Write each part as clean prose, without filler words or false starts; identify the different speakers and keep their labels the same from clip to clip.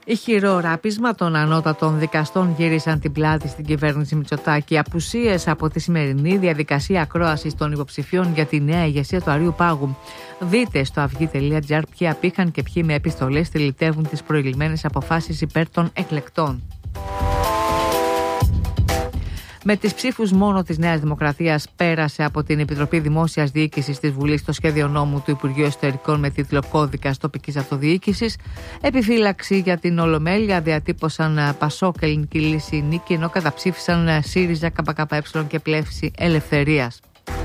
Speaker 1: Ηχηρό ράπισμα των ανώτατων δικαστών γύρισαν την πλάτη στην κυβέρνηση Μητσοτάκη. Απουσίες από τη σημερινή διαδικασία ακρόασης των υποψηφίων για τη νέα ηγεσία του Αρείου Πάγου. Δείτε στο αυγή.gr ποιοι απήχαν και ποιοι με επιστολές στυλιτεύουν τις προηγμένες αποφάσεις υπέρ των εκλεκτών. Με τις ψήφους μόνο της Νέας Δημοκρατίας πέρασε από την Επιτροπή Δημόσιας Διοίκησης της Βουλής το σχέδιο νόμου του Υπουργείου Εσωτερικών με τίτλο Κώδικας Τοπικής Αυτοδιοίκησης. Επιφύλαξη για την Ολομέλεια διατύπωσαν Πασόκ, Ελληνική Λύση, Νίκη, ενώ καταψήφισαν ΣΥΡΙΖΑ, ΚΚΕ και Πλεύση Ελευθερίας.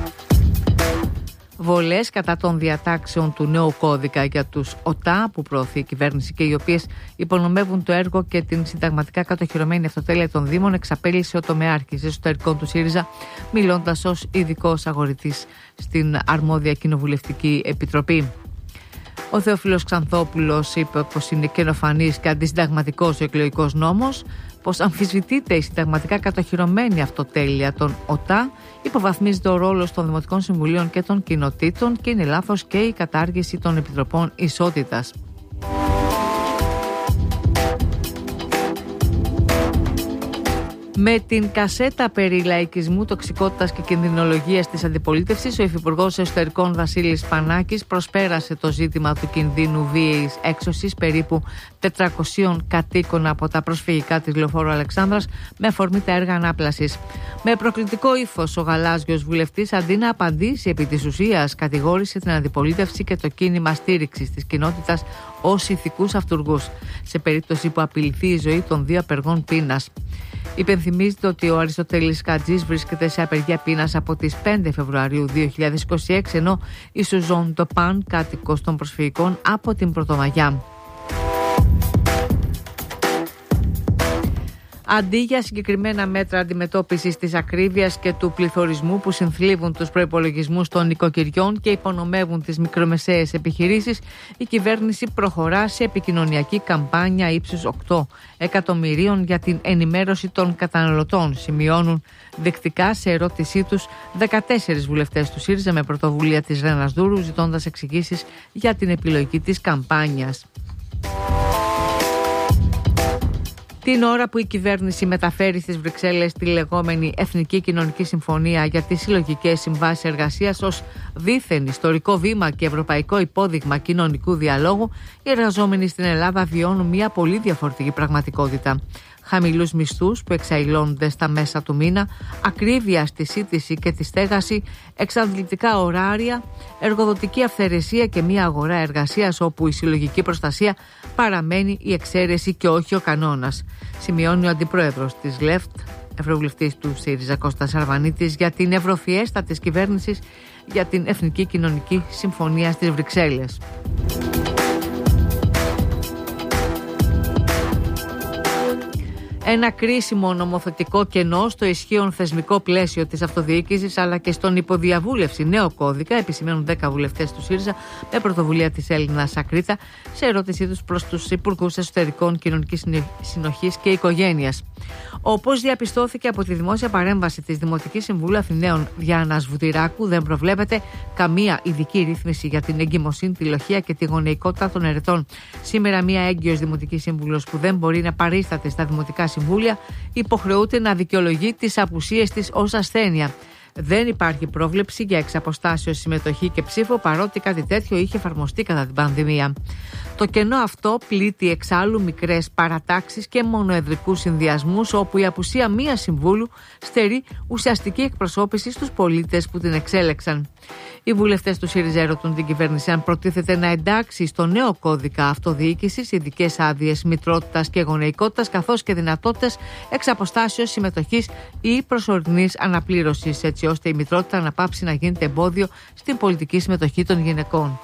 Speaker 1: Βολές κατά των διατάξεων του νέου κώδικα για τους ΟΤΑ που προωθεί η κυβέρνηση και οι οποίες υπονομεύουν το έργο και την συνταγματικά κατοχυρωμένη αυτοτέλεια των Δήμων, εξαπέλυσε ο τομεάρχης εσωτερικών του ΣΥΡΙΖΑ, μιλώντας ως ειδικός αγορητής στην αρμόδια κοινοβουλευτική επιτροπή. Ο Θεόφιλος Ξανθόπουλος είπε πως είναι καινοφανής και αντισυνταγματικός ο εκλογικός νόμος, πως αμφισβητείται η συνταγματικά κατοχυρωμένη αυτοτέλεια των ΟΤΑ, υποβαθμίζεται ο ρόλος των Δημοτικών Συμβουλίων και των κοινοτήτων και είναι λάθος και η κατάργηση των Επιτροπών Ισότητας. Με την κασέτα περί λαϊκισμού, τοξικότητας και κινδυνολογίας της αντιπολίτευσης, ο Υφυπουργός Εσωτερικών Βασίλης Πανάκης προσπέρασε το ζήτημα του κινδύνου βίαιης έξωσης περίπου 400 κατοίκων από τα προσφυγικά της Λεωφόρου Αλεξάνδρας με αφορμή τα έργα ανάπλασης. Με προκλητικό ύφος, ο γαλάζιος βουλευτής, αντί να απαντήσει επί της ουσίας, κατηγόρησε την αντιπολίτευση και το κίνημα στήριξης της κοινότητας ως ηθικούς αυτουργούς, σε περίπτωση που απειληθεί η ζωή των δύο απεργών πείνας. Υπενθυμίζεται ότι ο Αριστοτέλης Κατζής βρίσκεται σε απεργία πείνας από τις 5 Φεβρουαρίου 2026, ενώ η Σουζόν Τοπάν, κάτοικος των προσφυγικών, από την Πρωτομαγιά. Αντί για συγκεκριμένα μέτρα αντιμετώπισης της ακρίβειας και του πληθωρισμού που συνθλίβουν τους προϋπολογισμούς των νοικοκυριών και υπονομεύουν τις μικρομεσαίες επιχειρήσεις, η κυβέρνηση προχωρά σε επικοινωνιακή καμπάνια ύψους 8 εκατομμυρίων για την ενημέρωση των καταναλωτών, σημειώνουν δεκτικά σε ερώτησή τους 14 βουλευτές του ΣΥΡΙΖΑ με πρωτοβουλία της Ρένας Δούρου, ζητώντας εξηγήσεις για την επιλογή της καμπάνιας. Την ώρα που η κυβέρνηση μεταφέρει στις Βρυξέλλες τη λεγόμενη Εθνική Κοινωνική Συμφωνία για τις συλλογικές συμβάσεις εργασίας ως δήθεν ιστορικό βήμα και ευρωπαϊκό υπόδειγμα κοινωνικού διαλόγου, οι εργαζόμενοι στην Ελλάδα βιώνουν μια πολύ διαφορετική πραγματικότητα. Χαμηλούς μισθούς που εξαϊλώνονται στα μέσα του μήνα, ακρίβεια στη σύντηση και τη στέγαση, εξαντλητικά ωράρια, εργοδοτική αυθαιρεσία και μια αγορά εργασίας όπου η συλλογική προστασία παραμένει η εξαίρεση και όχι ο κανόνας, σημειώνει ο αντιπρόεδρος της ΛΕΦΤ, ευρωβουλευτής του ΣΥΡΙΖΑ Κώστας Αρβανίτης, για την ευρωφιέστα της κυβέρνησης για την Εθνική Κοινωνική Συμφωνία στις Βρυξέλλες. Ένα κρίσιμο νομοθετικό κενό στο ισχύον θεσμικό πλαίσιο της αυτοδιοίκησης αλλά και στον υποδιαβούλευση νέο κώδικα, επισημαίνουν 10 βουλευτές του ΣΥΡΙΖΑ με πρωτοβουλία της Έλληνας Ακρίτα σε ερώτησή τους προς τους Υπουργούς Εσωτερικών, Κοινωνικής Συνοχής και Οικογένειας. Όπως διαπιστώθηκε από τη δημόσια παρέμβαση της Δημοτικής Συμβούλου Αθηναίων Διάννας Βουτυράκου, δεν προβλέπεται καμία ειδική ρύθμιση για την εγκυμοσύνη, τη λοχεία και τη γονεϊκότητα των ερετών. Σήμερα, μία έγκυος Δημοτική Σύμβουλος που δεν μπορεί να παρίσταται στα Δημοτικά Συμβούλια υποχρεούται να δικαιολογεί τις απουσίες της ως ασθένεια. Δεν υπάρχει πρόβλεψη για εξαποστάσεως συμμετοχή και ψήφο, παρότι κάτι τέτοιο είχε εφαρμοστεί κατά την πανδημία. Το κενό αυτό πλήττει εξάλλου μικρές παρατάξεις και μονοεδρικούς συνδυασμούς, όπου η απουσία μίας συμβούλου στερεί ουσιαστική εκπροσώπηση στους πολίτες που την εξέλεξαν. Οι βουλευτές του ΣΥΡΙΖΑ ερωτούν την κυβέρνηση αν προτίθεται να εντάξει στο νέο κώδικα αυτοδιοίκησης ειδικές άδειες μητρότητας και γονεϊκότητας, καθώς και δυνατότητες εξαποστάσεως συμμετοχής ή προσωρινής αναπλήρωσης, έτσι ώστε η μητρότητα να πάψει να γίνεται εμπόδιο στην πολιτική συμμετοχή των γυναικών.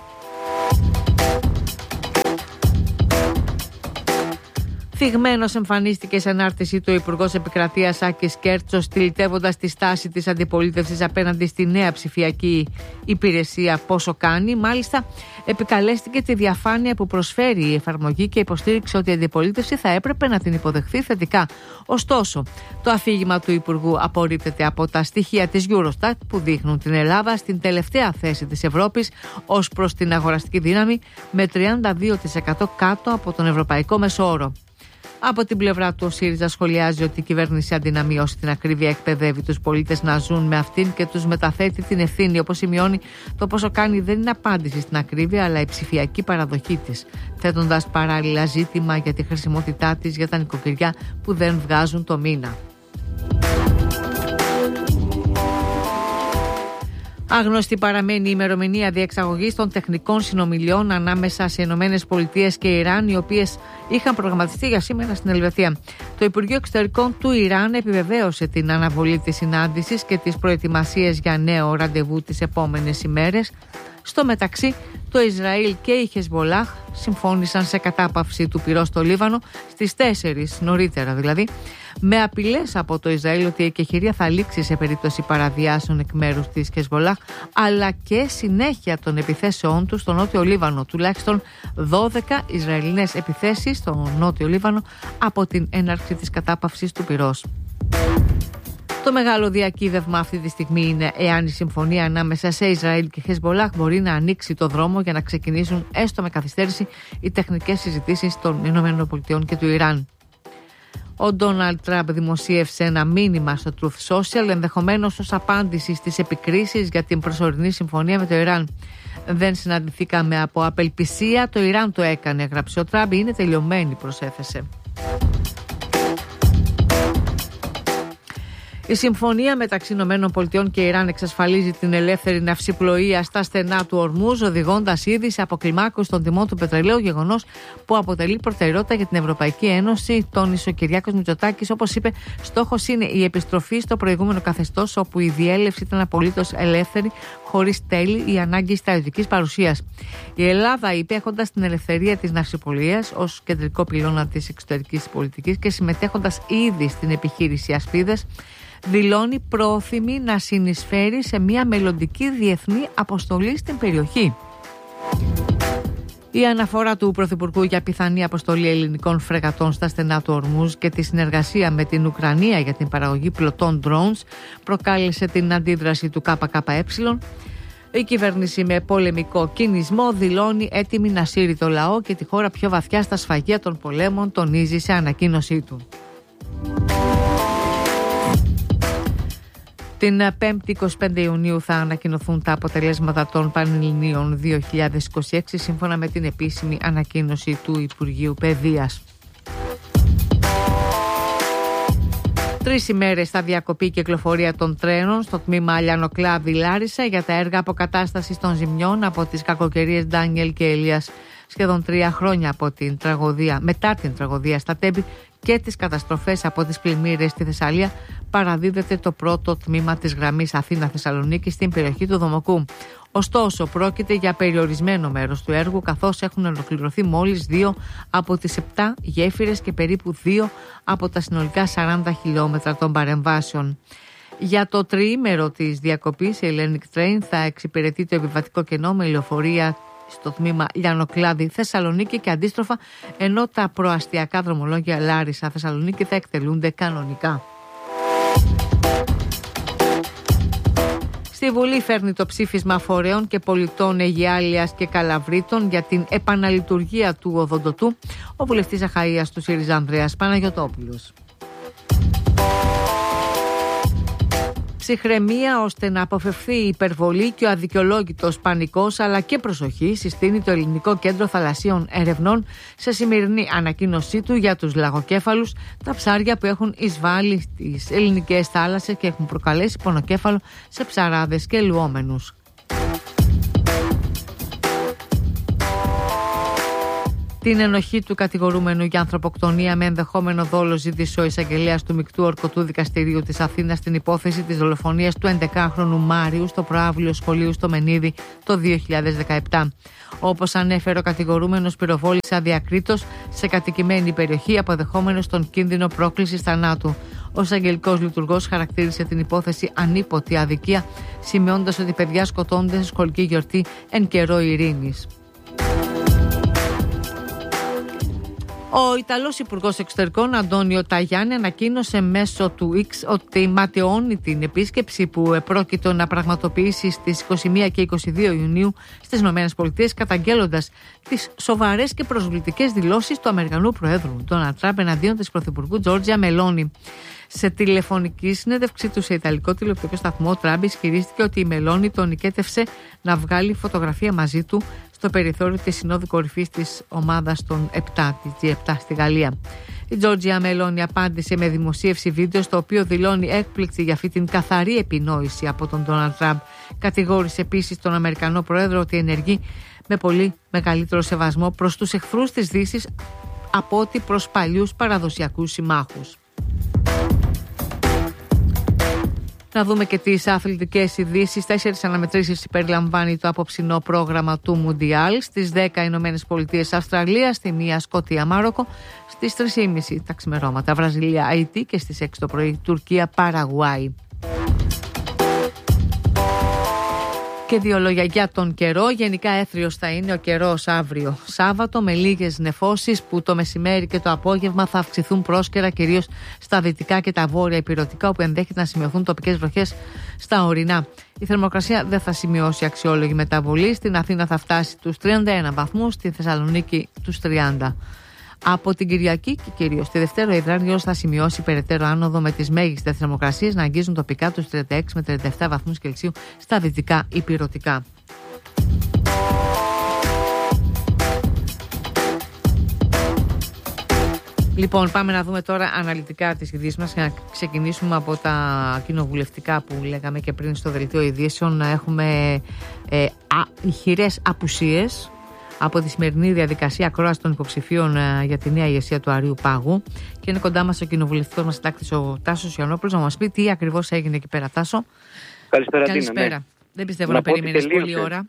Speaker 1: Θυγμένος εμφανίστηκε σε ανάρτησή του ο Υπουργός Επικρατείας Άκης Κέρτσος, στυλιτεύοντας τη στάση της αντιπολίτευσης απέναντι στη νέα ψηφιακή υπηρεσία Πόσο Κάνει. Μάλιστα, επικαλέστηκε τη διαφάνεια που προσφέρει η εφαρμογή και υποστήριξε ότι η αντιπολίτευση θα έπρεπε να την υποδεχθεί θετικά. Ωστόσο, το αφήγημα του Υπουργού απορρίπτεται από τα στοιχεία της Eurostat που δείχνουν την Ελλάδα στην τελευταία θέση της Ευρώπης ως προς την αγοραστική δύναμη, με 32% κάτω από τον ευρωπαϊκό μέσο όρο. Από την πλευρά του, ο ΣΥΡΙΖΑ σχολιάζει ότι η κυβέρνηση, αντί να μειώσει την ακρίβεια, εκπαιδεύει τους πολίτες να ζουν με αυτήν και τους μεταθέτει την ευθύνη. Όπως σημειώνει, το πόσο κάνει δεν είναι απάντηση στην ακρίβεια, αλλά η ψηφιακή παραδοχή της, θέτοντας παράλληλα ζήτημα για τη χρησιμότητά της για τα νοικοκυριά που δεν βγάζουν το μήνα. Άγνωστη παραμένει η ημερομηνία διεξαγωγής των τεχνικών συνομιλιών ανάμεσα σε ΗΠΑ και Ιράν, οι οποίες είχαν προγραμματιστεί για σήμερα στην Ελβετία. Το Υπουργείο Εξωτερικών του Ιράν επιβεβαίωσε την αναβολή της συνάντησης και τις προετοιμασίες για νέο ραντεβού τις επόμενες ημέρες. Στο μεταξύ, το Ισραήλ και η Χεσμολάχ συμφώνησαν σε κατάπαυση του πυρός στο Λίβανο στις 4 νωρίτερα δηλαδή, με απειλές από το Ισραήλ ότι η εκεχηρία θα λήξει σε περίπτωση παραβιάσεων εκ μέρους της Χεσμολάχ, αλλά και συνέχεια των επιθέσεών του στο Νότιο Λίβανο. Τουλάχιστον 12 Ισραηλινές επιθέσεις στο Νότιο Λίβανο από την έναρξη της κατάπαυσης του πυρός. Το μεγάλο διακύβευμα αυτή τη στιγμή είναι εάν η συμφωνία ανάμεσα σε Ισραήλ και Χεσμολάχ μπορεί να ανοίξει το δρόμο για να ξεκινήσουν έστω με καθυστέρηση οι τεχνικές συζητήσεις των ΗΠΑ και του Ιράν. Ο Ντόναλντ Τραμπ δημοσίευσε ένα μήνυμα στο Truth Social, ενδεχομένως ως απάντηση στις επικρίσεις για την προσωρινή συμφωνία με το Ιράν. Δεν συναντηθήκαμε από απελπισία, το Ιράν το έκανε, έγραψε ο Τραμπ, είναι τελειωμένη, προσέθεσε. Η συμφωνία μεταξύ ΗΠΑ και Ιράν εξασφαλίζει την ελεύθερη ναυσιπλοεία στα στενά του Ορμούζ, οδηγώντας ήδη σε αποκλιμάκωση των τιμών του πετρελαίου, γεγονός που αποτελεί προτεραιότητα για την Ευρωπαϊκή Ένωση, τόνισε ο Κυριάκος Μητσοτάκης. Όπως είπε, στόχος είναι η επιστροφή στο προηγούμενο καθεστώς, όπου η διέλευση ήταν απολύτως ελεύθερη, χωρίς τέλη ή ανάγκη στρατιωτικής παρουσίας. Η Ελλάδα, είπε, έχοντας την ελευθερία της ναυσιπλοείας ως κεντρικό πυλώνα της εξωτερικής πολιτικής και συμμετέχοντας ήδη στην επιχείρηση Ασπίδες, δηλώνει πρόθυμη να συνεισφέρει σε μια μελλοντική διεθνή αποστολή στην περιοχή. Η αναφορά του Πρωθυπουργού για πιθανή αποστολή ελληνικών φρεγατών στα στενά του Ορμούζ και τη συνεργασία με την Ουκρανία για την παραγωγή πλωτών drones προκάλεσε την αντίδραση του ΚΚΕ. Η κυβέρνηση, με πολεμικό κινησμό, δηλώνει έτοιμη να σύρει το λαό και τη χώρα πιο βαθιά στα σφαγεία των πολέμων, τονίζει σε ανακοίνωσή του. Την 5η 25 Ιουνίου θα ανακοινωθούν τα αποτελέσματα των Πανελληνίων 2026, σύμφωνα με την επίσημη ανακοίνωση του Υπουργείου Παιδείας. 3 ημέρες θα διακοπεί η κυκλοφορία των τρένων στο τμήμα Λιανοκλάδη Λάρισα για τα έργα αποκατάστασης των ζημιών από τις κακοκαιρίες Ντάνιελ και Ελίας. Σχεδόν 3 χρόνια μετά την τραγωδία στα Τέμπη και τις καταστροφές από τις πλημμύρες στη Θεσσαλία, παραδίδεται το πρώτο τμήμα της γραμμής Αθήνα-Θεσσαλονίκη στην περιοχή του Δομοκού. Ωστόσο, πρόκειται για περιορισμένο μέρος του έργου, καθώς έχουν ολοκληρωθεί μόλις 2 από τις 7 γέφυρες και περίπου 2 από τα συνολικά 40 χιλιόμετρα των παρεμβάσεων. Για το τριήμερο της διακοπής, η Hellenic Train θα εξυπηρετεί το επιβατικό κενό με λεωφορεία στο τμήμα Λιανοκλάδη Θεσσαλονίκη και αντίστροφα, ενώ τα προαστιακά δρομολόγια Λάρισα Θεσσαλονίκη θα εκτελούνται κανονικά. Στη Βουλή φέρνει το ψήφισμα φορέων και πολιτών Αιγιάλειας και Καλαβρίτων για την επαναλειτουργία του οδοντοτού, ο βουλευτής Αχαΐας του ΣΥΡΙΖΑ Ανδρέας Παναγιωτόπουλος. Ψυχραιμία ώστε να αποφευθεί η υπερβολή και ο αδικαιολόγητος πανικός, αλλά και προσοχή, συστήνει το Ελληνικό Κέντρο Θαλασσίων Ερευνών σε σημερινή ανακοίνωσή του για τους λαγοκέφαλους, τα ψάρια που έχουν εισβάλει στις ελληνικές θάλασσες και έχουν προκαλέσει πονοκέφαλο σε ψαράδες και λουόμενους. Την ενοχή του κατηγορούμενου για ανθρωποκτονία με ενδεχόμενο δόλο ζήτησε ο εισαγγελέας του Μεικτού Ορκωτού Δικαστηρίου της Αθήνας στην υπόθεση της δολοφονίας του 11χρονου Μάριου στο προαύλιο σχολείου στο Μενίδη το 2017. Όπως ανέφερε, ο κατηγορούμενος πυροβόλησε αδιακρίτως σε κατοικημένη περιοχή, αποδεχόμενος τον κίνδυνο πρόκλησης θανάτου. Ο εισαγγελικός λειτουργός χαρακτήρισε την υπόθεση ανίποτη αδικία, σημειώνοντας ότι παιδιά σκοτώνται σε σχολική γιορτή εν καιρό ειρήνης. Ο Ιταλός Υπουργός Εξωτερικών Αντώνιο Ταγιάννη ανακοίνωσε μέσω του X ότι ματαιώνει την επίσκεψη που επρόκειτο να πραγματοποιήσει στις 21 και 22 Ιουνίου στις ΗΠΑ, καταγγέλλοντας τις σοβαρές και προσβλητικές δηλώσεις του Αμερικανού Προέδρου Ντόναλντ Τραμπ εναντίον της Πρωθυπουργού Τζόρτζια Μελόνι. Σε τηλεφωνική συνέντευξή του σε Ιταλικό τηλεοπτικό σταθμό, ο Τραμπ ισχυρίστηκε ότι η Μελόνι τον νικέτευσε να βγάλει φωτογραφία μαζί του στο περιθώριο της Συνόδου Κορυφής της ομάδας των 7, της G7 στη Γαλλία. Η Τζόρτζια Μελόνι απάντησε με δημοσίευση βίντεο στο οποίο δηλώνει έκπληξη για αυτή την καθαρή επινόηση από τον Ντόναλντ Τραμπ. Κατηγόρησε επίσης τον Αμερικανό Πρόεδρο ότι ενεργεί με πολύ μεγαλύτερο σεβασμό προς τους εχθρούς της Δύσης από ότι προς παλιούς παραδοσιακούς συμμάχους. Να δούμε και τις αθλητικές ειδήσεις. 4 αναμετρήσεις περιλαμβάνει το απόψινό πρόγραμμα του Μουντιάλ. Στις 10 Ηνωμένες Πολιτείες Αυστραλία, στη 1 Σκωτία Μάροκο, στις 3.30 τα ξημερώματα Βραζιλία Αϊτή και στις 6 το πρωί Τουρκία Παραγουάη. Και 2 λόγια για τον καιρό. Γενικά έθριος θα είναι ο καιρός αύριο Σάββατο, με λίγες νεφώσεις που το μεσημέρι και το απόγευμα θα αυξηθούν πρόσκαιρα, κυρίως στα δυτικά και τα βόρεια ηπειρωτικά, όπου ενδέχεται να σημειωθούν τοπικές βροχές στα ορεινά. Η θερμοκρασία δεν θα σημειώσει αξιόλογη μεταβολή. Στην Αθήνα θα φτάσει τους 31 βαθμούς, στη Θεσσαλονίκη τους 30. Από την Κυριακή και κυρίως τη Δευτέρα, ο υδράργυρος θα σημειώσει περαιτέρω άνοδο, με τις μέγιστες θερμοκρασίες να αγγίζουν τοπικά τους 36 με 37 βαθμούς Κελσίου στα δυτικά ηπειρωτικά. Λοιπόν, πάμε να δούμε τώρα αναλυτικά τις ειδήσεις μας και να ξεκινήσουμε από τα κοινοβουλευτικά που λέγαμε και πριν στο δελτίο ειδήσεων. Έχουμε ηχηρές απουσίες από τη σημερινή διαδικασία ακρόαση των υποψηφίων για τη νέα ηγεσία του Αρείου Πάγου. Και είναι κοντά μας ο κοινοβουλευτικός μας συντάκτης, ο Τάσος Ιωαννόπουλος, να μας πει τι ακριβώς έγινε εκεί πέρα. Τάσο.
Speaker 2: Καλησπέρα.
Speaker 1: Ναι. Δεν πιστεύω να περίμενες πολλή ώρα.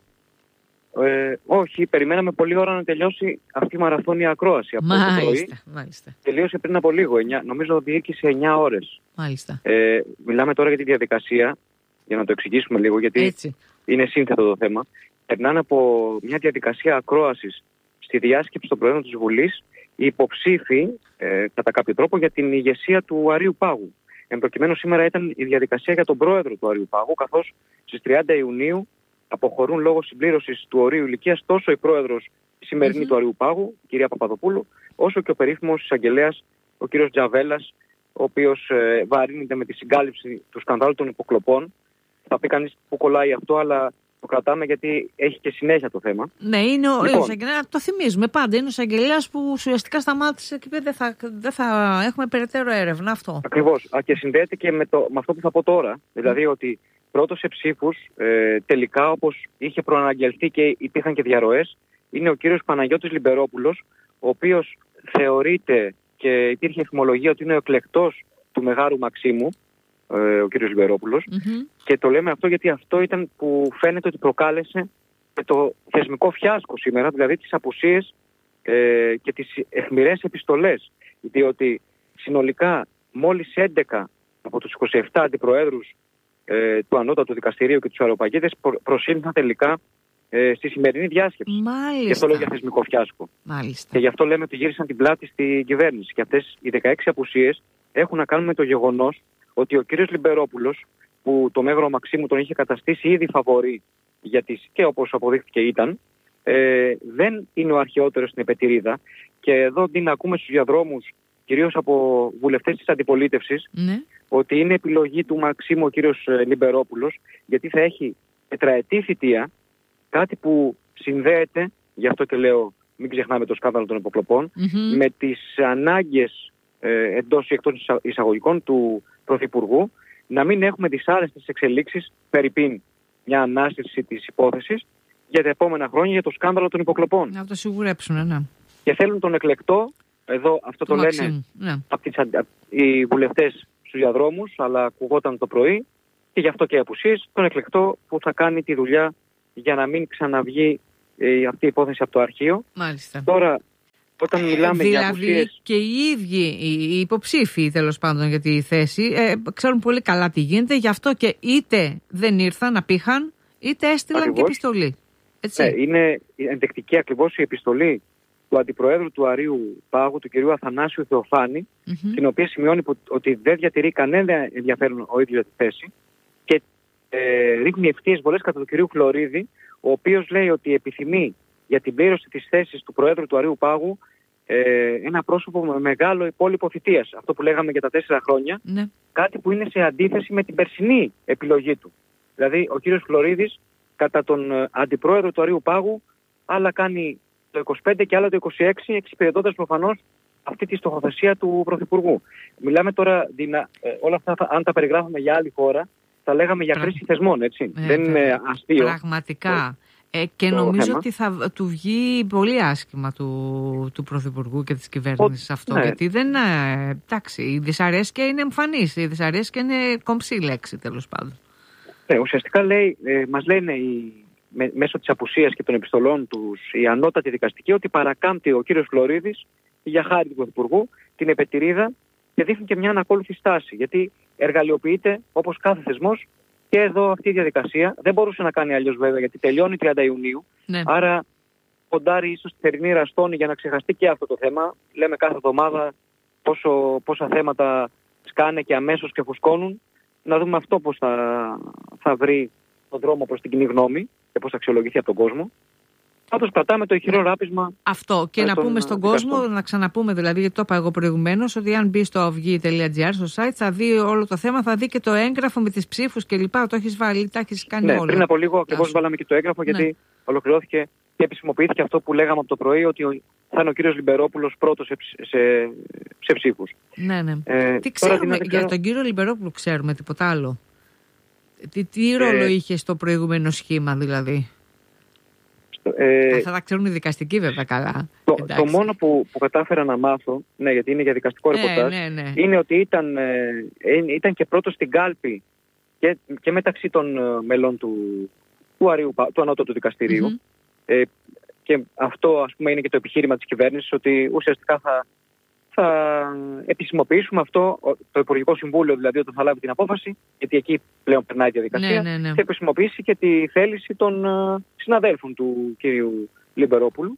Speaker 2: Όχι, περιμέναμε πολλή ώρα να τελειώσει αυτή η μαραθώνια ακρόαση.
Speaker 1: Μάλιστα.
Speaker 2: Τελείωσε πριν από λίγο, νομίζω διήρκησε 9 ώρες.
Speaker 1: Μάλιστα.
Speaker 2: Μιλάμε τώρα για τη διαδικασία, για να το εξηγήσουμε λίγο, γιατί
Speaker 1: έτσι
Speaker 2: είναι σύνθετο το θέμα. Περνάνε από μια διαδικασία ακρόασης στη διάσκεψη των Προέδρων της Βουλής οι υποψήφοι κατά κάποιο τρόπο για την ηγεσία του Αρείου Πάγου. Εν προκειμένου σήμερα ήταν η διαδικασία για τον πρόεδρο του Αρείου Πάγου, καθώς στις 30 Ιουνίου αποχωρούν λόγω συμπλήρωσης του ορίου ηλικίας τόσο η πρόεδρος η σημερινή του Αρείου Πάγου, η κυρία Παπαδοπούλου, όσο και ο περίφημος εισαγγελέας, ο κύριος Τζαβέλας, ο οποίος βαρύνεται με τη συγκάλυψη του σκανδάλου των υποκλοπών. Θα πει κανείς που κολλάει αυτό, αλλά το κρατάμε γιατί έχει και συνέχεια το θέμα.
Speaker 1: Ναι, είναι ο εισαγγελέας, το θυμίζουμε πάντα. Είναι ο εισαγγελέας που ουσιαστικά σταμάτησε και δεν θα έχουμε περαιτέρω έρευνα. Αυτό.
Speaker 2: Ακριβώς. Και συνδέεται και με αυτό που θα πω τώρα. Δηλαδή ότι πρώτος σε ψήφους, τελικά, όπως είχε προαναγγελθεί και υπήρχαν και διαρροές, είναι ο κύριος Παναγιώτης Λιμπερόπουλος, ο οποίος θεωρείται και υπήρχε εφημολογία ότι είναι ο εκλεκτός του Μεγάρου Μαξίμου, ο κύριος Λιμπερόπουλος. Και το λέμε αυτό γιατί αυτό ήταν που φαίνεται ότι προκάλεσε το θεσμικό φιάσκο σήμερα, δηλαδή τις απουσίες και τις αιχμηρές επιστολές. Διότι συνολικά μόλις 11 από τους 27 αντιπροέδρους του Ανώτατου Δικαστηρίου και τους Αεροπαγίδες προσήλθαν τελικά στη σημερινή διάσκεψη.
Speaker 1: Μάλιστα.
Speaker 2: Γι' αυτό λέω για θεσμικό φιάσκο.
Speaker 1: Μάλιστα.
Speaker 2: Και γι' αυτό λέμε ότι γύρισαν την πλάτη στην κυβέρνηση. Και αυτές οι 16 απουσίες έχουν να κάνουν με το γεγονός ότι ο κύριος Λιμπερόπουλος, που το Μέγαρο Μαξίμου τον είχε καταστήσει ήδη φαβορί, και όπως αποδείχθηκε ήταν, δεν είναι ο αρχαιότερος στην επετηρίδα. Και εδώ αντί να ακούμε στους διαδρόμους, κυρίως από βουλευτές της αντιπολίτευσης, ότι είναι επιλογή του Μαξίμου ο κύριος Λιμπερόπουλος, γιατί θα έχει τετραετή θητεία, κάτι που συνδέεται, γι' αυτό και λέω μην ξεχνάμε το σκάνδαλο των υποκλοπών, με τις ανάγκες εντός ή εκτός εισαγωγικών του Πρωθυπουργού, να μην έχουμε δυσάρεστες εξελίξεις περί μια ανάστηση της υπόθεσης για τα επόμενα χρόνια για το σκάνδαλο των υποκλοπών.
Speaker 1: Να το σιγουρέψουν, ναι.
Speaker 2: Και θέλουν τον εκλεκτό, εδώ αυτό το λένε οι βουλευτές στους διαδρόμους, αλλά ακουγόταν το πρωί, και γι' αυτό και οι απουσίες, τον εκλεκτό που θα κάνει τη δουλειά για να μην ξαναβγεί αυτή η υπόθεση από το αρχείο.
Speaker 1: Μάλιστα.
Speaker 2: Τώρα, όταν μιλάμε για απουσίες...
Speaker 1: Δηλαδή και οι ίδιοι οι υποψήφοι, τέλος πάντων, για τη θέση ξέρουν πολύ καλά τι γίνεται, γι' αυτό και είτε δεν ήρθαν, απήχαν, είτε έστειλαν και επιστολή. Έτσι.
Speaker 2: Ναι, είναι ενδεικτική ακριβώς η επιστολή του Αντιπροέδρου του Αρείου Πάγου, του κυρίου Αθανάσιου Θεοφάνη, την οποία σημειώνει ότι δεν διατηρεί κανένα ενδιαφέρον ο ίδιος για τη θέση και ρίχνει ευθείες πολλές κατά του κυρίου Φλωρίδη, ο οποίος λέει ότι επιθυμεί για την πλήρωση της θέσης του Προέδρου του Αρείου Πάγου ένα πρόσωπο με μεγάλο υπόλοιπο θητείας. Αυτό που λέγαμε για τα 4 χρόνια,
Speaker 1: ναι.
Speaker 2: Κάτι που είναι σε αντίθεση με την περσινή επιλογή του. Δηλαδή, ο κύριος Φλωρίδης, κατά τον Αντιπρόεδρο του Αρείου Πάγου, άλλα κάνει το 25 και άλλα το 26, εξυπηρετώντας προφανώς αυτή τη στοχοθεσία του Πρωθυπουργού. Μιλάμε τώρα, όλα αυτά, αν τα περιγράφουμε για άλλη χώρα, τα λέγαμε για κρίση θεσμών, έτσι. Δεν είναι αστείο.
Speaker 1: Πραγματικά. Και νομίζω ότι θα του βγει πολύ άσχημα του Πρωθυπουργού και της κυβέρνησης αυτό. Ναι. Γιατί δεν. Εντάξει, η δυσαρέσκεια είναι εμφανής. Η δυσαρέσκεια είναι κομψή λέξη, τέλος πάντων.
Speaker 2: Ναι, ουσιαστικά μας λένε μέσω της απουσίας και των επιστολών τους οι ανώτατοι δικαστικοί ότι παρακάμπτει ο κύριος Φλωρίδης για χάρη του Πρωθυπουργού την επετηρίδα και δείχνει και μια ανακόλουθη στάση. Γιατί εργαλειοποιείται όπως κάθε θεσμός. Και εδώ αυτή η διαδικασία δεν μπορούσε να κάνει αλλιώς βέβαια, γιατί τελειώνει 30 Ιουνίου. Ναι. Άρα ποντάρει ίσως τη θερινή ραστόνη για να ξεχαστεί και αυτό το θέμα. Λέμε κάθε εβδομάδα πόσα θέματα σκάνε και αμέσως και φουσκώνουν. Να δούμε αυτό πώς θα βρει τον δρόμο προς την κοινή γνώμη και πώς θα αξιολογηθεί από τον κόσμο. Πάντως κρατάμε το ηχηρό ράπισμα.
Speaker 1: Αυτό και να πούμε στον κόσμο, να ξαναπούμε δηλαδή, γιατί το είπα εγώ προηγουμένως, ότι αν μπει στο av.gr στο site θα δει όλο το θέμα, θα δει και το έγγραφο με τις ψήφους και λοιπά. Το έχεις βάλει, τα έχεις κάνει όλα.
Speaker 2: Πριν από λίγο ακριβώς βάλαμε και το έγγραφο, γιατί ολοκληρώθηκε και επισημοποιήθηκε αυτό που λέγαμε από το πρωί, ότι θα είναι ο κύριος Λιμπερόπουλος πρώτος σε ψήφους.
Speaker 1: Ναι. Τι ξέρουμε για τον κύριο Λιμπερόπουλο, ξέρουμε τίποτα άλλο? Τι ρόλο είχε στο προηγούμενο σχήμα δηλαδή? Θα τα ξέρουν οι δικαστικοί βέβαια καλά.
Speaker 2: Το μόνο που κατάφερα να μάθω, ναι, γιατί είναι για δικαστικό ρεπορτάζ, είναι ότι ήταν και πρώτος στην κάλπη και μεταξύ των μελών του Ανώτατου Δικαστηρίου. Και αυτό, ας πούμε, είναι και το επιχείρημα της κυβέρνησης, ότι ουσιαστικά θα επισημοποιήσουμε αυτό, το Υπουργικό Συμβούλιο δηλαδή, όταν θα λάβει την απόφαση, γιατί εκεί πλέον περνάει η διαδικασία, θα επισημοποιήσει και τη θέληση των συναδέλφων του κυρίου Λιμπερόπουλου.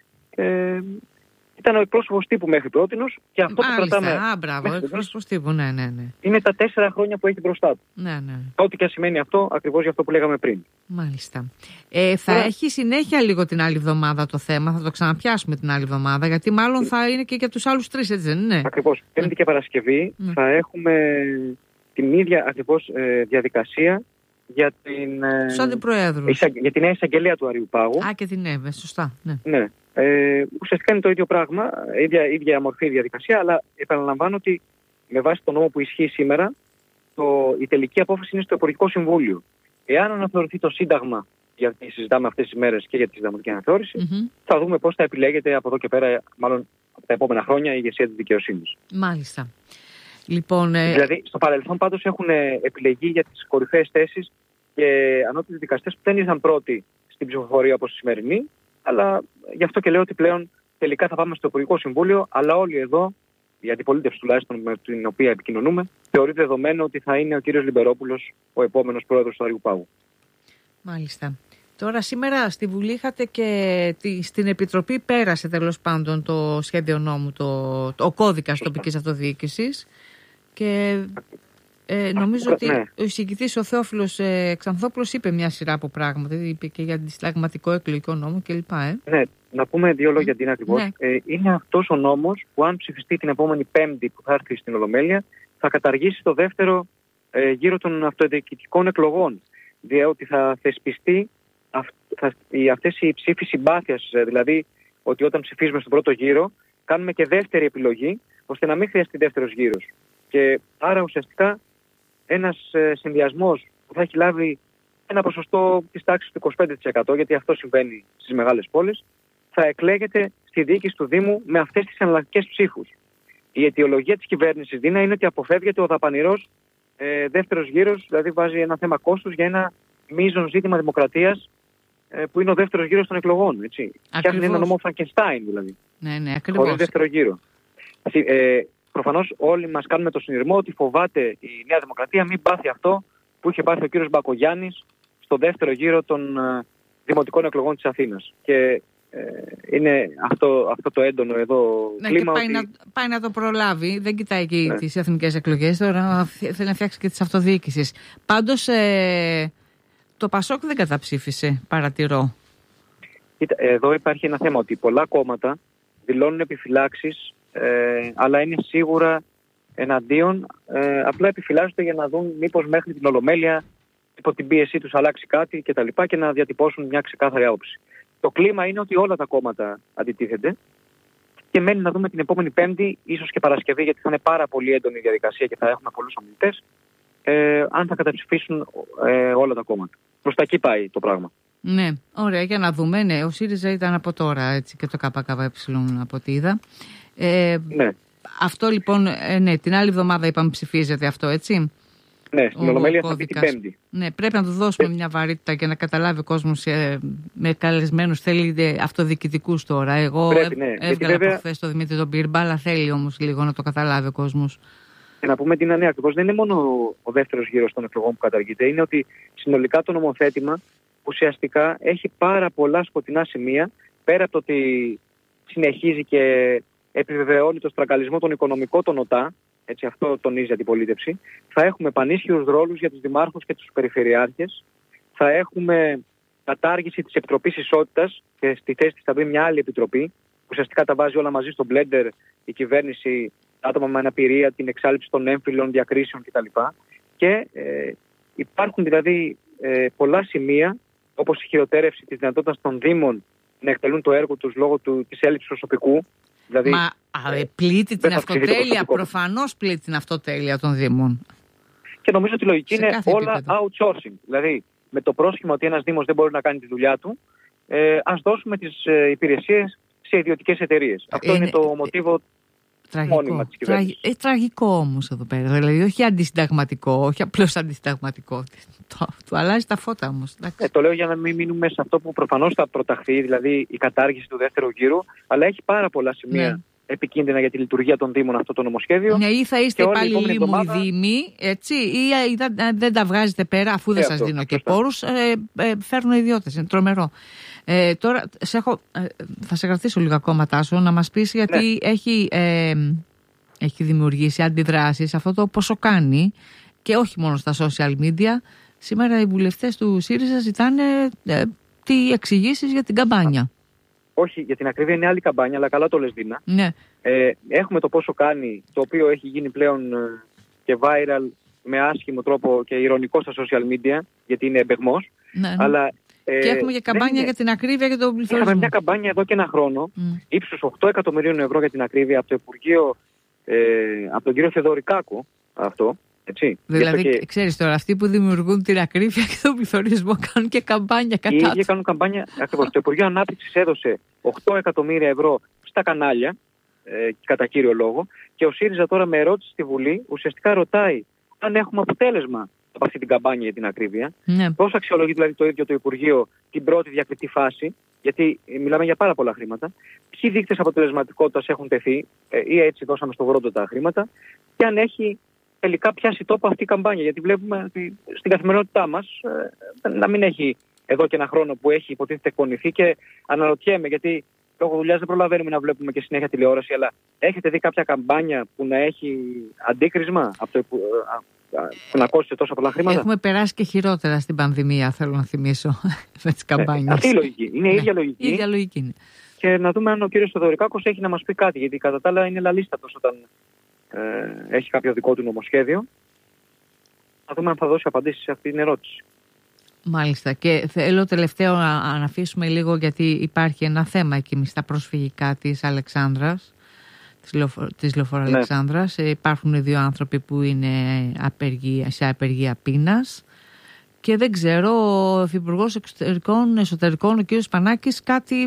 Speaker 2: Ήταν ο εκπρόσωπος τύπου μέχρι πρότινος και αυτό που κρατάμε.
Speaker 1: Μπράβο, εκπρόσωπος τύπου, ναι.
Speaker 2: Είναι τα 4 χρόνια που έχει μπροστά του.
Speaker 1: Ναι.
Speaker 2: Ό,τι και σημαίνει αυτό, ακριβώς για αυτό που λέγαμε πριν.
Speaker 1: Μάλιστα. Θα έχει συνέχεια λίγο την άλλη εβδομάδα το θέμα, θα το ξαναπιάσουμε την άλλη εβδομάδα, γιατί μάλλον θα είναι και για τους άλλους 3, έτσι δεν είναι?
Speaker 2: Ακριβώς. Πέμπτη και Παρασκευή θα έχουμε την ίδια ακριβώς διαδικασία για την νέα εισαγγελία του Αρείου Πάγου.
Speaker 1: Και την σωστά.
Speaker 2: Ναι. Ουσιαστικά είναι το ίδιο πράγμα, ίδια μορφή διαδικασία, αλλά επαναλαμβάνω ότι με βάση τον νόμο που ισχύει σήμερα, η τελική απόφαση είναι στο Υπουργικό Συμβούλιο. Εάν αναθεωρηθεί το Σύνταγμα, γιατί συζητάμε αυτές τις μέρες και για τη συνταγματική αναθεώρηση, θα δούμε πώς θα επιλέγεται από εδώ και πέρα, μάλλον από τα επόμενα χρόνια, η ηγεσία της δικαιοσύνης.
Speaker 1: Μάλιστα. Λοιπόν,
Speaker 2: δηλαδή, στο παρελθόν πάντως έχουν επιλεγεί για τις κορυφαίες θέσεις και ανώτατοι δικαστές που δεν ήρθαν πρώτοι στην ψηφοφορία όπως η σημερινή, αλλά γι' αυτό και λέω ότι πλέον τελικά θα πάμε στο Υπουργικό Συμβούλιο, αλλά όλοι εδώ, η αντιπολίτευση τουλάχιστον με την οποία επικοινωνούμε, θεωρεί δεδομένο ότι θα είναι ο κύριος Λιμπερόπουλος ο επόμενος πρόεδρος του Αρείου Πάγου.
Speaker 1: Μάλιστα. Τώρα σήμερα στη Βουλή είχατε και στην Επιτροπή πέρασε τέλος πάντων το σχέδιο νόμου, ο κώδικας τοπικής αυτοδιοίκησης και νομίζω ότι ο εισηγητής ο Θεόφιλος Ξανθόπουλος είπε μια σειρά από πράγματα, είπε και για συνταγματικό εκλογικό νόμο κλπ.
Speaker 2: Ναι, να πούμε 2 λόγια για την ακριβώς. Ναι. Είναι αυτός ο νόμος που αν ψηφιστεί την επόμενη Πέμπτη που θα έρθει στην Ολομέλεια θα καταργήσει το δεύτερο γύρο των αυτοδιοικητικών εκλογών. Διότι θα θεσπιστεί αυτές οι ψήφοι συμπάθειας, δηλαδή ότι όταν ψηφίζουμε στον πρώτο γύρο κάνουμε και δεύτερη επιλογή ώστε να μην χρειαστεί δεύτερος γύρος. Και άρα ουσιαστικά ένας συνδυασμός που θα έχει λάβει ένα ποσοστό της τάξης του 25%, γιατί αυτό συμβαίνει στις μεγάλες πόλεις, θα εκλέγεται στη διοίκηση του Δήμου με αυτές τις εναλλακτικές ψήφους. Η αιτιολογία της κυβέρνησης Δίνα είναι ότι αποφεύγεται ο δαπανηρός δεύτερος γύρος, δηλαδή βάζει ένα θέμα κόστους για ένα μείζον ζήτημα δημοκρατίας που είναι ο δεύτερος γύρος των εκλογών. Φτιάχνει ένα νόμο Φραγκενστάιν δηλαδή.
Speaker 1: Ναι, ακριβώς.
Speaker 2: Χωρίς δεύτερο γύρο. Προφανώς όλοι μας κάνουμε το συνειρμό ότι φοβάται η Νέα Δημοκρατία μην πάθει αυτό που είχε πάθει ο κύριος Μπακογιάννης στο δεύτερο γύρο των δημοτικών εκλογών της Αθήνας. Και είναι αυτό το έντονο εδώ κλίμα.
Speaker 1: Και πάει να το προλάβει. Δεν κοιτάει και τις εθνικές εκλογές. Τώρα θέλει να φτιάξει και τις αυτοδιοίκησεις. Πάντως το Πασόκ δεν καταψήφισε, παρατηρώ.
Speaker 2: Κοίτα, εδώ υπάρχει ένα θέμα ότι πολλά κόμματα δηλώνουν επιφυλάξεις, αλλά είναι σίγουρα εναντίον. Απλά επιφυλάσσονται για να δουν μήπως μέχρι την Ολομέλεια υπό την πίεσή τους αλλάξει κάτι κτλ. Και να διατυπώσουν μια ξεκάθαρη άποψη. Το κλίμα είναι ότι όλα τα κόμματα αντιτίθενται και μένει να δούμε την επόμενη Πέμπτη, ίσως και Παρασκευή, γιατί θα είναι πάρα πολύ έντονη η διαδικασία και θα έχουμε πολλούς ομιλητές, αν θα καταψηφίσουν όλα τα κόμματα. Προς τα εκεί πάει το πράγμα.
Speaker 1: Ναι, ωραία, για να δούμε. Ναι, ο ΣΥΡΙΖΑ ήταν από τώρα, έτσι, και το ΚΚΕ από ό,τι είδα.
Speaker 2: Ναι.
Speaker 1: Αυτό λοιπόν, ναι, την άλλη εβδομάδα είπαμε ψηφίζεται αυτό, έτσι.
Speaker 2: Ναι, στην Ολομέλεια θα πει την Πέμπτη.
Speaker 1: Ναι, πρέπει να του δώσουμε μια βαρύτητα και να καταλάβει ο κόσμος με καλεσμένους. Θέλει αυτοδιοικητικούς τώρα. Εγώ έβγαλα προχθές το Δημήτρη τον Πύρμπα, αλλά θέλει όμως λίγο να το καταλάβει ο κόσμος.
Speaker 2: Και να πούμε την είναι ακριβώς, δεν είναι μόνο ο δεύτερος γύρος των εκλογών που καταργείται, είναι ότι συνολικά το νομοθέτημα ουσιαστικά έχει πάρα πολλά σκοτεινά σημεία, πέρα από το ότι συνεχίζει και επιβεβαιώνει το στραγγαλισμό των οικονομικών των ΟΤΑ. Έτσι, αυτό τονίζει η αντιπολίτευση. Θα έχουμε πανίσχυρους ρόλους για τους δημάρχους και τους περιφερειάρχες. Θα έχουμε κατάργηση της Επιτροπής Ισότητας και στη θέση της θα μπει μια άλλη επιτροπή. Ουσιαστικά τα βάζει όλα μαζί στο μπλέντερ η κυβέρνηση, άτομα με αναπηρία, την εξάλληψη των έμφυλων διακρίσεων κτλ. Και υπάρχουν δηλαδή πολλά σημεία, όπως η χειροτέρευση της δυνατότητας των Δήμων να εκτελούν το έργο τους λόγω της έλλειψης προσωπικού. Δηλαδή,
Speaker 1: πλήττει την αυτοτέλεια, προφανώς πλήττει την αυτοτέλεια των Δήμων.
Speaker 2: Και νομίζω ότι η λογική είναι όλα outsourcing. Δηλαδή, με το πρόσχημα ότι ένας Δήμος δεν μπορεί να κάνει τη δουλειά του, ας δώσουμε τις υπηρεσίες σε ιδιωτικές εταιρείες. Αυτό είναι το μοτίβο μόνιμα της κυβέρνησης.
Speaker 1: Τραγικό όμως εδώ πέρα. Δηλαδή, όχι αντισυνταγματικό, όχι απλώς αντισυνταγματικό. Του αλλάζει τα φώτα όμως.
Speaker 2: Το λέω για να μην μείνουμε σε αυτό που προφανώς θα προταχθεί, δηλαδή η κατάργηση του δεύτερου γύρου, αλλά έχει πάρα πολλά σημεία επικίνδυνα για τη λειτουργία των Δήμων αυτό το νομοσχέδιο.
Speaker 1: Ναι, ή θα είστε υπάλληλοι μου οι Δήμοι, έτσι, ή δεν τα βγάζετε πέρα, αφού δεν σας δίνω και πόρους, φέρνουν ιδιώτες. Είναι τρομερό. Τώρα θα σε κρατήσω λίγο ακόμα, Τάσο, να μας πεις γιατί έχει δημιουργήσει αντιδράσεις αυτό το πόσο κάνει και όχι μόνο στα social media. Σήμερα οι βουλευτές του ΣΥΡΙΖΑ ζητάνε τι εξηγήσεις για την καμπάνια.
Speaker 2: Όχι, για την ακρίβεια είναι άλλη καμπάνια, αλλά καλά το λες, Δίνα.
Speaker 1: Ναι.
Speaker 2: Έχουμε το πόσο κάνει, το οποίο έχει γίνει πλέον και viral με άσχημο τρόπο και ειρωνικό στα social media, γιατί είναι εμπεγμός. Ναι. Αλλά,
Speaker 1: και έχουμε και καμπάνια για την ακρίβεια και τον πληθωρισμό.
Speaker 2: Είχαμε μια καμπάνια εδώ και ένα χρόνο, ύψους 8 εκατομμυρίων ευρώ για την ακρίβεια από το Υπουργείο, από τον κύριο Θεοδωρικάκο, αυτό. Έτσι.
Speaker 1: Δηλαδή, ξέρεις τώρα, αυτοί που δημιουργούν την ακρίβεια και τον πληθωρισμό κάνουν και καμπάνια κατά.
Speaker 2: Οι ίδιοι κάνουν καμπάνια. Ακριβώς. Το Υπουργείο Ανάπτυξης έδωσε 8 εκατομμύρια ευρώ στα κανάλια, κατά κύριο λόγο, και ο ΣΥΡΙΖΑ τώρα με ερώτηση στη Βουλή ουσιαστικά ρωτάει αν έχουμε αποτέλεσμα από αυτή την καμπάνια για την ακρίβεια. Ναι. Πώς αξιολογεί δηλαδή το ίδιο το Υπουργείο την πρώτη διακριτή φάση, γιατί μιλάμε για πάρα πολλά χρήματα. Ποιοι δείκτες αποτελεσματικότητας έχουν τεθεί, ή έτσι δώσαμε στο βρόντο τα χρήματα, και αν έχει τελικά πιάσει τόπο αυτή η καμπάνια. Γιατί βλέπουμε ότι στην καθημερινότητά μας να μην έχει εδώ και ένα χρόνο που έχει υποτίθεται εκπονηθεί, και αναρωτιέμαι, γιατί λόγω δουλειάς δεν προλαβαίνουμε να βλέπουμε και συνέχεια τηλεόραση, αλλά έχετε δει κάποια καμπάνια που να έχει αντίκρισμα από το που να κόστησε τόσα πολλά χρήματα?
Speaker 1: Έχουμε περάσει και χειρότερα στην πανδημία, θέλω να θυμίσω, με τις καμπάνιες.
Speaker 2: Αυτή η λογική. Είναι η ίδια λογική.
Speaker 1: Η ίδια λογική είναι.
Speaker 2: Και να δούμε αν ο κύριος Θεοδωρικάκος έχει να μας πει κάτι, γιατί κατά τα άλλα είναι λαλίστατος όταν έχει κάποιο δικό του νομοσχέδιο. Να δούμε αν θα δώσει απαντήσεις σε αυτή την ερώτηση.
Speaker 1: Μάλιστα. Και θέλω τελευταίο να αφήσουμε λίγο, γιατί υπάρχει ένα θέμα εκεί στα προσφυγικά της Αλεξάνδρας, της Λεωφόρου Αλεξάνδρας. Υπάρχουν 2 άνθρωποι που είναι σε απεργία πείνας και δεν ξέρω, ο Υφυπουργός Εσωτερικών, ο κ. Σπανάκης, κάτι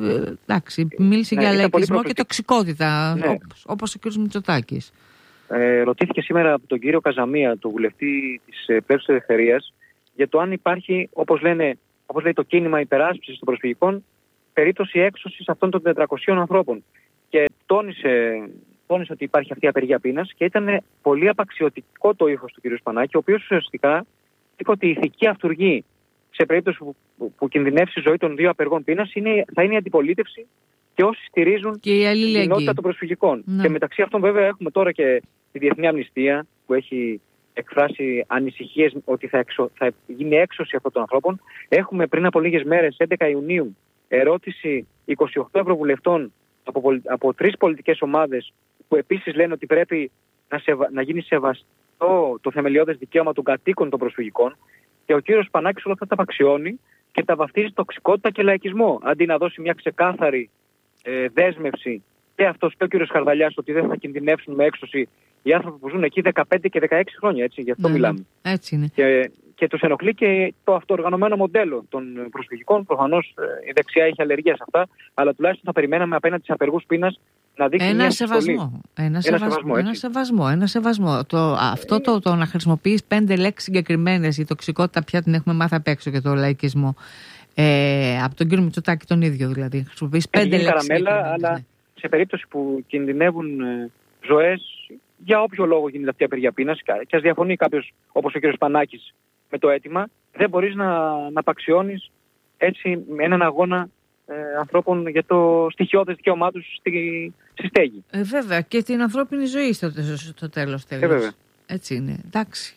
Speaker 1: μίλησε για λαϊκισμό και τοξικότητα, όπως ο κ. Μητσοτάκης.
Speaker 2: Ρωτήθηκε σήμερα από τον κύριο Καζαμία, τον βουλευτή της Πλεύσης Ελευθερίας, για το αν υπάρχει, όπως λέει το κίνημα υπεράσπισης των προσφυγικών, περίπτωση έξωσης αυτών των 400 ανθρώπων. Και τόνισε ότι υπάρχει αυτή η απεργία πείνας, και ήταν πολύ απαξιωτικό το ύφος του κ. Σπανάκη, ο οποίος ουσιαστικά είπε ότι η ηθική αυτουργή σε περίπτωση που κινδυνεύσει η ζωή των 2 απεργών πείνας θα είναι η αντιπολίτευση και όσοι στηρίζουν
Speaker 1: και
Speaker 2: την κοινότητα των προσφυγικών.
Speaker 1: Ναι.
Speaker 2: Και μεταξύ αυτών βέβαια έχουμε τώρα και τη Διεθνή Αμνηστία που έχει εκφράσει ανησυχίες ότι θα γίνει έξωση αυτών των ανθρώπων. Έχουμε πριν από λίγες μέρες, 11 Ιουνίου, ερώτηση 28 ευρωβουλευτών από 3 πολιτικές ομάδες που επίσης λένε ότι πρέπει να γίνει σεβαστό το θεμελιώδες δικαίωμα των κατοίκων των προσφυγικών. Και ο κύριος Πανάκης όλα αυτά τα απαξιώνει και τα βαφτίζει τοξικότητα και λαϊκισμό. Αντί να δώσει μια ξεκάθαρη δέσμευση και αυτός και ο κύριος Χαρδαλιάς ότι δεν θα κινδυνεύσουν με έξωση οι άνθρωποι που ζουν εκεί 15 και 16 χρόνια. Έτσι, γι' αυτό μιλάμε.
Speaker 1: Έτσι είναι.
Speaker 2: Και τους ενοχλεί και το αυτοοργανωμένο μοντέλο των προσφυγικών. Προφανώς η δεξιά έχει αλλεργία σε αυτά, αλλά τουλάχιστον θα περιμέναμε απέναντι στους απεργούς πείνας να δείξει μια σεβασμό.
Speaker 1: Ένα σεβασμό. Το να χρησιμοποιείς 5 λέξεις συγκεκριμένες, η τοξικότητα πια την έχουμε μάθει απ' έξω και το λαϊκισμό. Από τον κύριο Μητσοτάκη τον ίδιο δηλαδή. Χρησιμοποιείς 5 λέξεις.
Speaker 2: Καραμέλα, αλλά σε περίπτωση που κινδυνεύουν ζωές, για όποιο λόγο γίνεται αυτή η απεργία πείνας, και ας διαφωνεί κάποιος όπως ο κύριος Πανάκης με το αίτημα, δεν μπορείς να απαξιώνεις έτσι έναν αγώνα ανθρώπων για το στοιχειώδες δικαίωμά τους στη στέγη.
Speaker 1: Βέβαια, και την ανθρώπινη ζωή στο τέλος. Έτσι είναι. Εντάξει.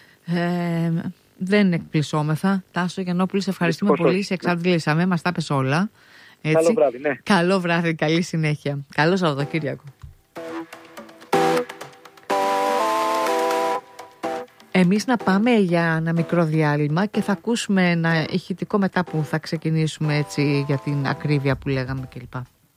Speaker 1: Δεν εκπλησώμεθα. Τάσο Γιαννόπουλη, σε ευχαριστούμε πολύ. Σε εξαντλήσαμε. Μας τα πες όλα. Έτσι.
Speaker 2: Καλό βράδυ, ναι.
Speaker 1: Καλό βράδυ, καλή συνέχεια. Καλό Σαββατοκύριακο. Εμείς να πάμε για ένα μικρό διάλειμμα και θα ακούσουμε ένα ηχητικό μετά που θα ξεκινήσουμε έτσι για την ακρίβεια που λέγαμε κλπ.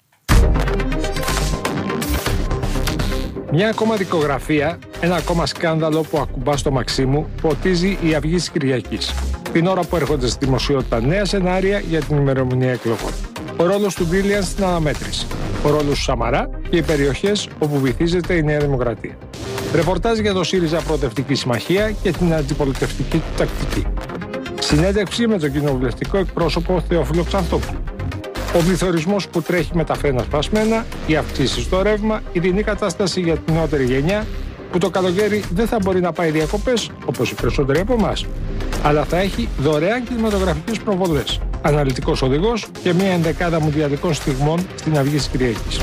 Speaker 3: Μια ακόμα δικογραφία, ένα ακόμα σκάνδαλο που ακουμπά στο Μαξίμου, ποτίζει η Αυγή της Κυριακής. Την ώρα που έρχονται στη δημοσιότητα νέα σενάρια για την ημερομηνία εκλογών. Ο ρόλος του Μπίλιαν στην αναμέτρηση. Ο ρόλος του Σαμαρά και οι περιοχές όπου βυθίζεται η Νέα Δημοκρατία. Ρεπορτάζ για το ΣΥΡΙΖΑ Προοδευτική Συμμαχία και την αντιπολιτευτική του τακτική. Συνέντευξη με τον κοινοβουλευτικό εκπρόσωπο Θεόφιλο Ξανθόπουλο. Ο πληθωρισμός που τρέχει με τα φρένα σπασμένα, οι αυξήσεις στο ρεύμα, η δινή κατάσταση για την νεότερη γενιά, που το καλοκαίρι δεν θα μπορεί να πάει διακοπές, όπως οι περισσότεροι από εμάς, αλλά θα έχει δωρεάν κινηματογραφικές προβολές, αναλυτικός οδηγός και μια ενδεκάδα μουντιαλικών στιγμών στην Αυγή της Κυριακής.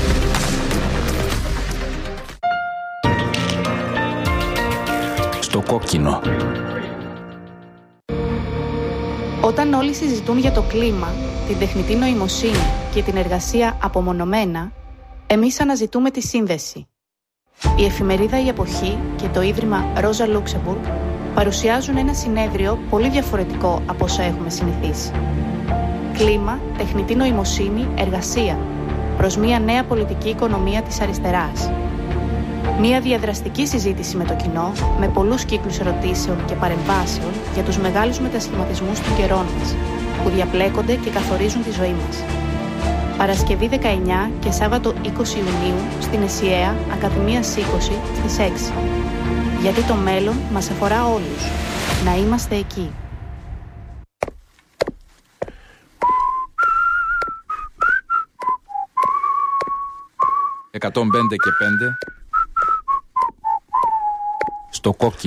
Speaker 4: Στο κόκκινο.
Speaker 5: Όταν όλοι συζητούν για το κλίμα, την τεχνητή νοημοσύνη και την εργασία απομονωμένα, εμείς αναζητούμε τη σύνδεση. Η εφημερίδα «Η Εποχή» και το Ίδρυμα Ρόζα Λούξεμπουργκ παρουσιάζουν ένα συνέδριο πολύ διαφορετικό από όσα έχουμε συνηθίσει. Κλίμα, τεχνητή νοημοσύνη, εργασία, προς μια νέα πολιτική οικονομία της αριστεράς. Μια διαδραστική συζήτηση με το κοινό, με πολλούς κύκλους ερωτήσεων και παρεμβάσεων για τους μεγάλους μετασχηματισμούς των καιρών μας, που διαπλέκονται και καθορίζουν τη ζωή μας. Παρασκευή 19 και Σάββατο 20 Ιουνίου στην ΕΣΥΑ Ακαδημίας 20 στις 6. Γιατί το μέλλον μας αφορά όλους. Να είμαστε εκεί.
Speaker 4: «105 και 5» στο κόκκινο.